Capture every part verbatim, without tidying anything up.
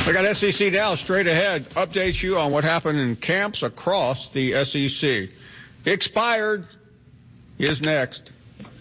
We got S E C Now straight ahead. Updates you on what happened in camps across the S E C. Expired is next.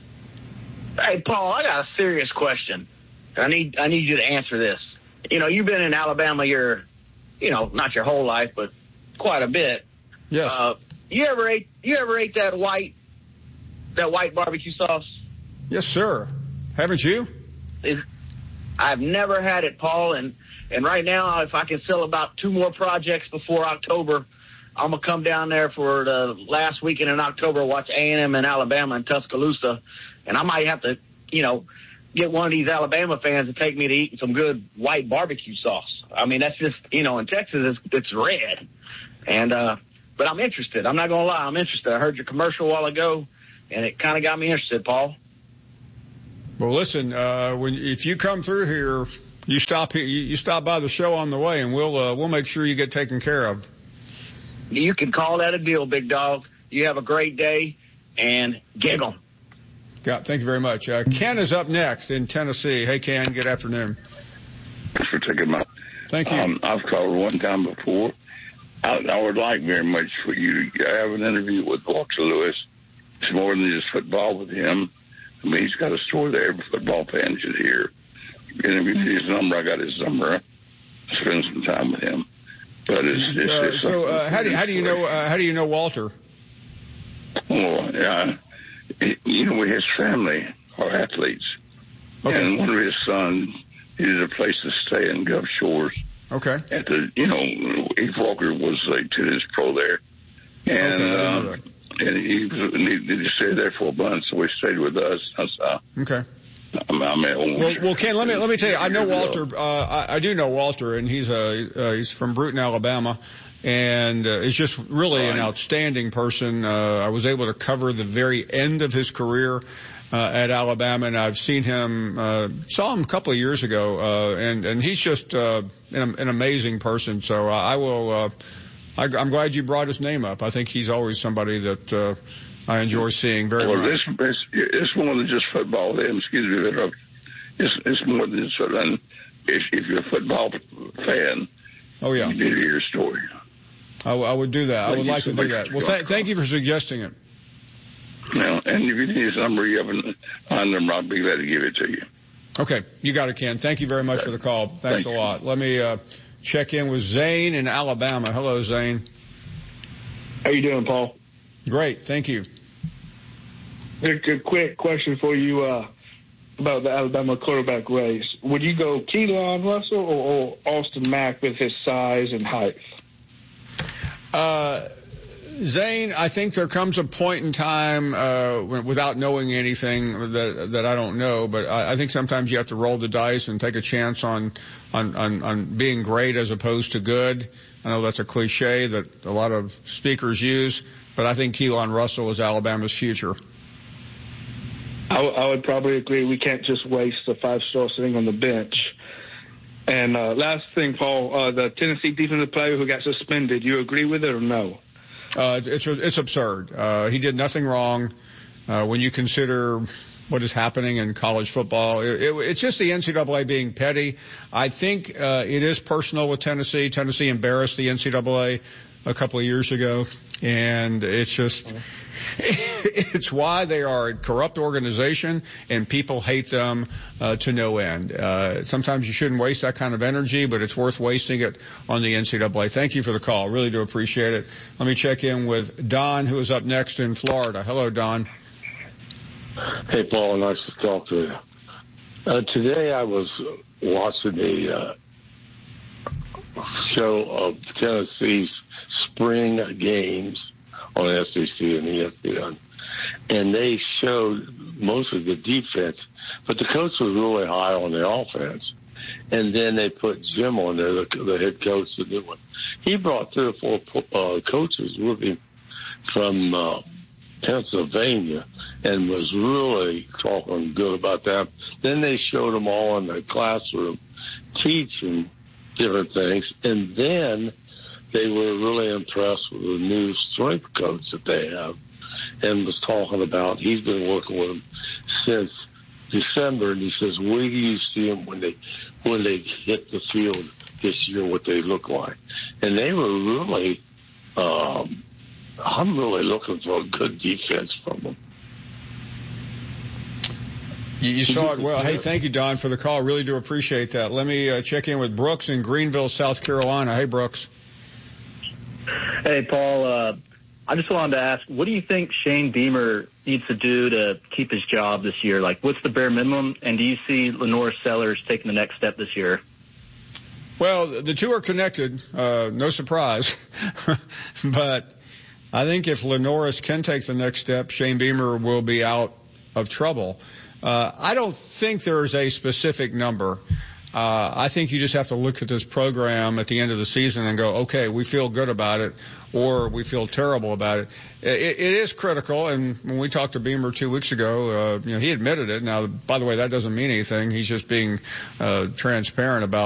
Hey, Paul, I got a serious question. I need I need you to answer this. You know, you've been in Alabama your, you know, not your whole life, but quite a bit. Yes. Uh, you ever ate you ever ate that white that white barbecue sauce? Yes, sir. Haven't you? It, I've never had it, Paul, and and right now, if I can sell about two more projects before October, I'm gonna come down there for the last weekend in October, watch A and M in Alabama in Tuscaloosa, and I might have to, you know, get one of these Alabama fans to take me to eat some good white barbecue sauce. I mean, that's just, you know, in Texas, it's, it's red, and uh, but I'm interested. I'm not gonna lie, I'm interested. I heard your commercial a while ago, and it kind of got me interested, Paul. Well, listen, uh, when if you come through here, you stop here, you, you stop by the show on the way, and we'll uh, we'll make sure you get taken care of. You can call that a deal, big dog. You have a great day, and giggle. Yeah, thank you very much. Uh, Ken is up next in Tennessee. Hey, Ken, good afternoon. Thanks for taking my. Thank you. Um, I've called one time before. I, I would like very much for you to have an interview with Walter Lewis. It's more than just football with him. I mean, he's got a story that every football fan should hear. And if you see his number, I got his number. Spend some time with him. But it's, it's, uh, it's so uh, how do how do you know uh, how do you know Walter? Well, yeah, you know, his family are athletes, okay. And one of his sons needed a place to stay in Gulf Shores. Okay. At the, you know, Heath Walker was a tennis pro there, and okay, um, and he was, needed to stay there for a month, so he stayed with us. That's, uh, okay. I'm, I'm well, well, Ken, let me let me tell you. I know Walter. Uh, I, I do know Walter, and he's a uh, he's from Bruton, Alabama, and uh, he's just really right. an outstanding person. Uh, I was able to cover the very end of his career uh, at Alabama, and I've seen him, uh, saw him a couple of years ago, uh, and and he's just uh, an, an amazing person. So I will. Uh, I, I'm glad you brought his name up. I think he's always somebody that. Uh, I enjoy seeing very well, much. Well, it's, it's more than just football. Excuse me, it's, it's more than just football. If, if you're a football fan, oh yeah, you need to hear your story. I, I would do that. I would like to do that. Well, th- thank you for suggesting it. Now, and if you need his number, you have a number, I'll be glad to give it to you. Okay, you got it, Ken. Thank you very much okay. for the call. Thanks Thank a lot. Let me uh, check in with Zane in Alabama. Hello, Zane. How you doing, Paul? Great, thank you. A quick question for you uh, about the Alabama quarterback race. Would you go Keelan Russell or, or Austin Mack with his size and height? Uh, Zane, I think there comes a point in time uh, without knowing anything that that I don't know, but I, I think sometimes you have to roll the dice and take a chance on, on, on, on being great as opposed to good. I know that's a cliche that a lot of speakers use, but I think Keelan Russell is Alabama's future. I, w- I would probably agree. We can't just waste a five-star sitting on the bench. And uh, last thing, Paul, uh, the Tennessee defensive player who got suspended, you agree with it or no? Uh, it's it's absurd. Uh, he did nothing wrong. Uh, when you consider what is happening in college football, it, it, it's just the N C double A being petty. I think uh, it is personal with Tennessee. Tennessee embarrassed the N C double A a couple of years ago, and it's just it's why they are a corrupt organization and people hate them uh, to no end. Uh, sometimes you shouldn't waste that kind of energy, but it's worth wasting it on the N C double A. Thank you for the call. Really do appreciate it. Let me check in with Don, who is up next in Florida. Hello, Don. Hey, Paul. Nice to talk to you. Uh, today I was watching the uh, show of Tennessee's spring games on S E C and E S P N, and they showed most of the defense, but the coach was really high on the offense. And then they put Jim on there, the, the head coach, the new one. He brought three or four uh, coaches with him from uh, Pennsylvania and was really talking good about them. Then they showed them all in the classroom teaching different things, and then they were really impressed with the new strength coach that they have and was talking about, he's been working with them since December, and he says, wait till you see them when they, when they hit the field this year what they look like. And they were really, um, I'm really looking for a good defense from them. You, you saw it well. Hey, thank you, Don, for the call. Really do appreciate that. Let me uh, check in with Brooks in Greenville, South Carolina. Hey, Brooks. Hey, Paul. Uh, I just wanted to ask, what do you think Shane Beamer needs to do to keep his job this year? Like, what's the bare minimum? And do you see Lenore Sellers taking the next step this year? Well, the two are connected. Uh, no surprise. But I think if Lenoris can take the next step, Shane Beamer will be out of trouble. Uh, I don't think there's a specific number. Uh, I think you just have to look at this program at the end of the season and go, okay, we feel good about it, or we feel terrible about it. It, it is critical, and when we talked to Beamer two weeks ago, uh, you know, he admitted it. Now, by the way, that doesn't mean anything. He's just being uh, transparent about